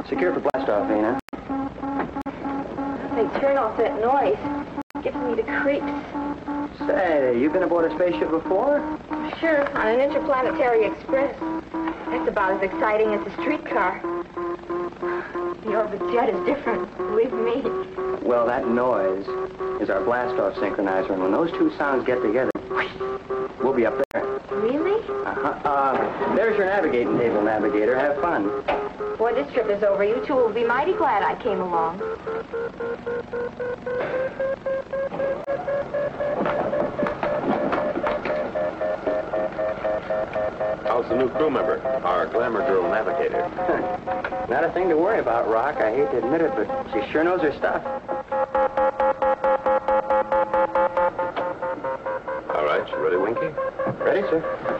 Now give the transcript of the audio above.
Secure for blast-off, Ina. They turn off that noise. Gives me the creeps. Say, you been aboard a spaceship before? Sure, on an interplanetary express. That's about as exciting as a streetcar. The orbit jet is different, believe me. Well, that noise is our blast-off synchronizer, and when those two sounds get together, we'll be up there. Really? There's your navigating table, navigator. Have fun. Boy, this trip is over. You two will be mighty glad I came along. How's the new crew member, our glamour girl navigator? Not a thing to worry about, Rock. I hate to admit it, but she sure knows her stuff. All right, you ready, Winky? Ready, sir?